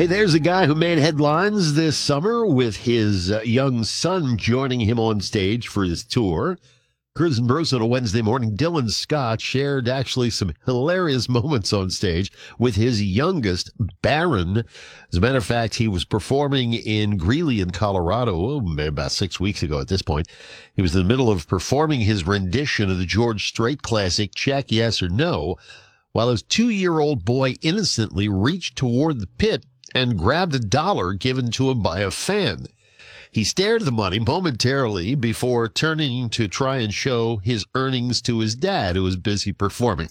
Hey, there's a guy who made headlines this summer with his young son joining him on stage for his tour. Cruz and Bruce on a Wednesday morning. Dylan Scott shared actually some hilarious moments on stage with his youngest, Barron. As a matter of fact, he was performing in Greeley in Colorado maybe about 6 weeks ago at this point. He was in the middle of performing his rendition of the George Strait classic, Check Yes or No, while his 2-year-old boy innocently reached toward the pit and grabbed $1 given to him by a fan. He stared at the money momentarily before turning to try and show his earnings to his dad, who was busy performing.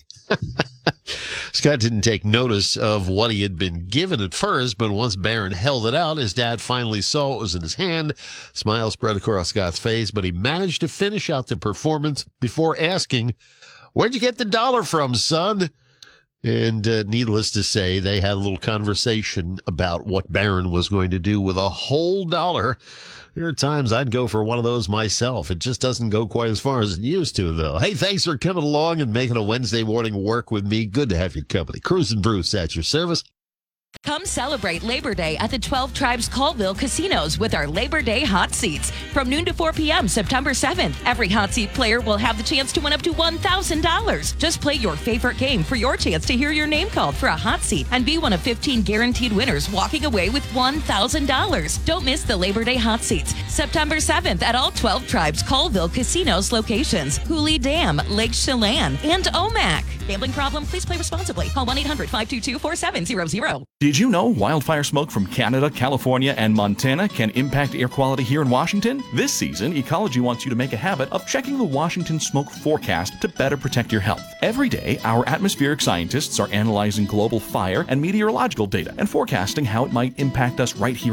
Scott didn't take notice of what he had been given at first, but once Barron held it out, his dad finally saw what was in his hand. Smile spread across Scott's face, but he managed to finish out the performance before asking, "Where'd you get the $1 from, son?" And needless to say, they had a little conversation about what Barron was going to do with a whole $1. There are times I'd go for one of those myself. It just doesn't go quite as far as it used to, though. Hey, thanks for coming along and making a Wednesday morning work with me. Good to have your company. Cruz and Bruce at your service. Come celebrate Labor Day at the 12 Tribes Colville Casinos with our Labor Day hot seats. From noon to 4 p.m. September 7th, every hot seat player will have the chance to win up to $1,000. Just play your favorite game for your chance to hear your name called for a hot seat and be one of 15 guaranteed winners walking away with $1,000. Don't miss the Labor Day hot seats. September 7th at all 12 Tribes Colville Casinos locations, Hooley Dam, Lake Chelan, and Omak. Gambling problem? Please play responsibly. Call 1-800-522-4700. Did you know wildfire smoke from Canada, California, and Montana can impact air quality here in Washington? This season, Ecology wants you to make a habit of checking the Washington smoke forecast to better protect your health. Every day, our atmospheric scientists are analyzing global fire and meteorological data and forecasting how it might impact us right here